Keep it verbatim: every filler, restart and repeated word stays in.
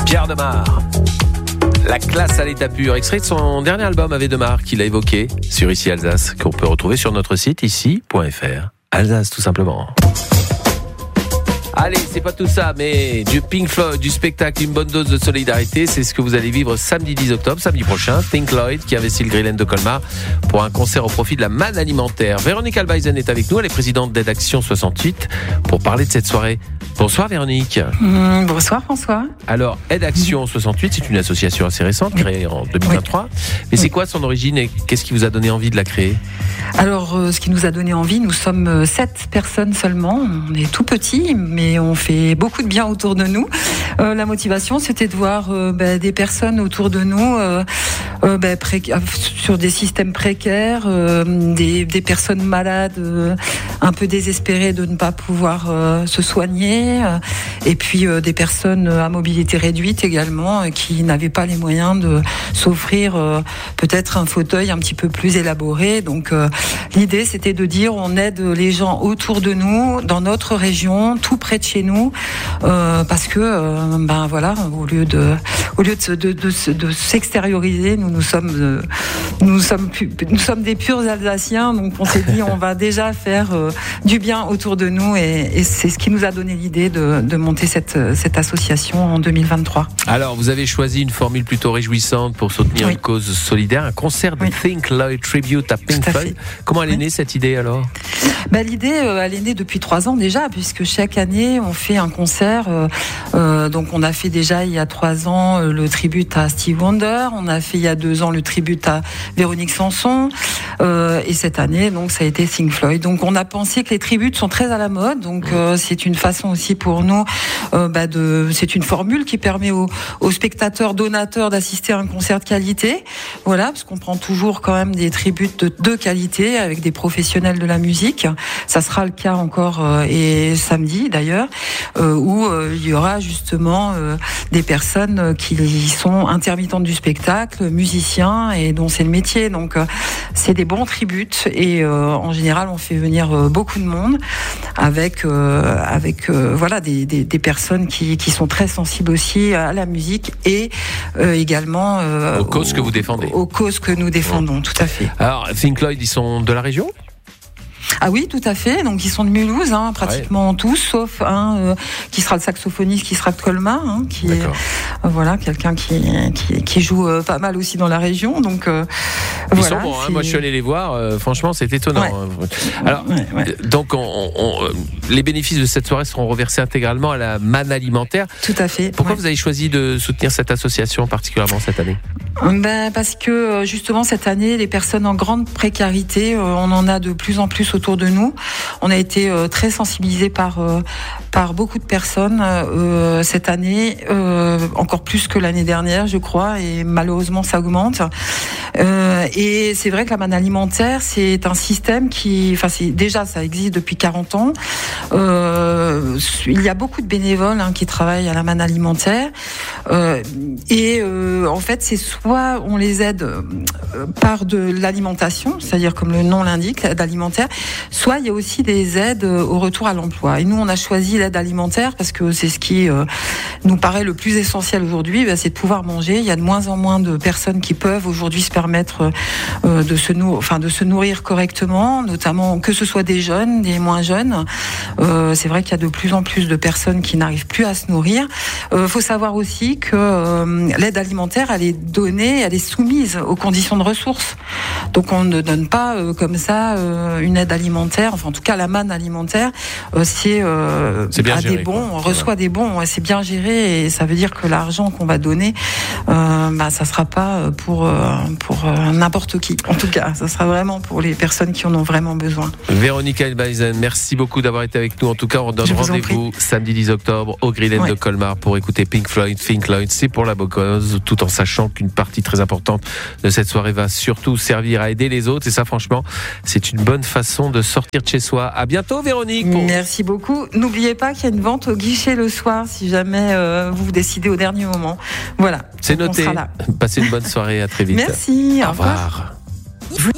Gérard Demar. La classe à l'état pur, extrait de son dernier album avec Demar qu'il a évoqué sur Ici Alsace, qu'on peut retrouver sur notre site ici point f r. Alsace tout simplement. Allez, c'est pas tout ça, mais du Pink Floyd, du spectacle, une bonne dose de solidarité, c'est ce que vous allez vivre samedi dix octobre, samedi prochain. Pink Floyd qui investit le Grillen de Colmar pour un concert au profit de la manne alimentaire. Véronique Albaïzen est avec nous, elle est présidente d'Aide Action soixante-huit pour parler de cette soirée. Bonsoir Véronique. Mmh, bonsoir François. Alors, Aide Action soixante-huit, c'est une association assez récente, créée en deux mille vingt-trois. Oui. Mais c'est oui. quoi son origine et qu'est-ce qui vous a donné envie de la créer ? Alors, euh, ce qui nous a donné envie, nous sommes euh, sept personnes seulement. On est tout petits, mais on fait beaucoup de bien autour de nous. Euh, la motivation, c'était de voir euh, bah, des personnes autour de nous euh, euh, bah, pré- sur des systèmes précaires, euh, des, des personnes malades, euh, un peu désespérées de ne pas pouvoir euh, se soigner, euh, et puis euh, des personnes à mobilité réduite également, euh, qui n'avaient pas les moyens de s'offrir euh, peut-être un fauteuil un petit peu plus élaboré. Donc, euh, l'idée, c'était de dire on aide les gens autour de nous, dans notre région, tout près de chez nous, euh, parce que, euh, ben voilà, au lieu de, au lieu de, de, de, de s'extérioriser, nous nous sommes, euh, nous sommes, nous sommes des purs Alsaciens, donc on s'est dit on va déjà faire euh, du bien autour de nous, et, et c'est ce qui nous a donné l'idée de, de monter cette, cette association en deux mille vingt-trois. Alors, vous avez choisi une formule plutôt réjouissante pour soutenir oui. une cause solidaire, un concert de oui. Pink Floyd Tribute à Pink Floyd. Comment elle est née cette idée alors ? Bah, l'idée, euh, elle est née depuis trois ans déjà, puisque chaque année on fait un concert. Euh, euh, donc on a fait déjà il y a trois ans euh, le tribute à Steve Wonder, on a fait il y a deux ans le tribute à Véronique Sanson, euh, et cette année donc ça a été Pink Floyd. Donc on a pensé que les tributes sont très à la mode, donc euh, c'est une façon aussi pour nous, euh, bah, de, c'est une formule qui permet aux, aux spectateurs donateurs d'assister à un concert de qualité. Voilà, parce qu'on prend toujours quand même des tributes de, de qualité avec des professionnels de la musique. Ça sera le cas encore euh, et samedi d'ailleurs, euh, où euh, il y aura justement euh, des personnes qui sont intermittentes du spectacle, musiciens, et dont c'est le métier. Donc euh, c'est des bons tributes, et euh, en général on fait venir euh, beaucoup de monde avec euh, avec euh, voilà des, des, des personnes qui, qui sont très sensibles aussi à la musique, et euh, également euh, aux causes aux, que vous défendez. Aux causes que nous défendons, ouais. Tout à fait. Alors Pink Floyd, ils sont de la région ? Ah oui, tout à fait. Donc ils sont de Mulhouse, hein, pratiquement ouais. tous, sauf un euh, qui sera le saxophoniste, qui sera de Colmar, hein, qui D'accord. est euh, voilà quelqu'un qui, qui qui joue euh, pas mal aussi dans la région. Donc euh, ils voilà, sont bons. Hein, moi, je suis allé les voir. Euh, franchement, c'est étonnant. Ouais. Alors, ouais, ouais. donc, on, on, on, les bénéfices de cette soirée seront reversés intégralement à la manne alimentaire. Tout à fait. Pourquoi ouais. vous avez choisi de soutenir cette association particulièrement cette année ? Ben parce que justement cette année, les personnes en grande précarité, euh, on en a de plus en plus autour de nous. On a été euh, très sensibilisés par euh, par beaucoup de personnes euh, cette année, euh, encore plus que l'année dernière, je crois, et malheureusement ça augmente. Euh, et c'est vrai que la manne alimentaire, c'est un système qui, enfin, c'est déjà ça existe depuis quarante ans. Euh, il y a beaucoup de bénévoles hein, qui travaillent à la manne alimentaire, euh, et euh, en fait, c'est soit on les aide par de l'alimentation, c'est-à-dire comme le nom l'indique, l'aide alimentaire, soit il y a aussi des aides au retour à l'emploi. Et nous, on a choisi l'aide alimentaire parce que c'est ce qui euh, nous paraît le plus essentiel aujourd'hui, ben, c'est de pouvoir manger. Il y a de moins en moins de personnes qui peuvent aujourd'hui se permettre euh, de se nourrir, enfin de se nourrir correctement, notamment que ce soit des jeunes, des moins jeunes. Euh, c'est vrai qu'il y a de plus en plus de personnes qui n'arrivent plus à se nourrir. Il euh, faut savoir aussi que euh, l'aide alimentaire, elle est donnée, elle est soumise aux conditions de ressources. Donc on ne donne pas euh, comme ça euh, une aide alimentaire, enfin en tout cas la manne alimentaire, euh, c'est, euh, c'est bien à géré, des bons, quoi. On reçoit des bons, ouais, c'est bien géré, et ça veut dire que l'argent qu'on va donner, euh, bah ça sera pas pour euh, pour euh, n'importe qui. En tout cas, ça sera vraiment pour les personnes qui en ont vraiment besoin. Véronique Albaïzen, merci beaucoup d'avoir été avec nous. En tout cas, on donne rendez-vous samedi dix octobre au Grillen ouais. de Colmar pour écouter Pink Floyd. Pink Floyd, c'est pour la bonne cause, tout en sachant qu'une partie très importante de cette soirée va surtout servir à aider les autres. Et ça, franchement, c'est une bonne façon de sortir de chez soi. À bientôt, Véronique. Pour... Merci beaucoup. N'oubliez pas qu'il y a une vente au guichet le soir, si jamais euh, vous vous décidez au dernier moment. Voilà. C'est noté. Passez une bonne soirée. À très vite. Merci. Au revoir. Au revoir.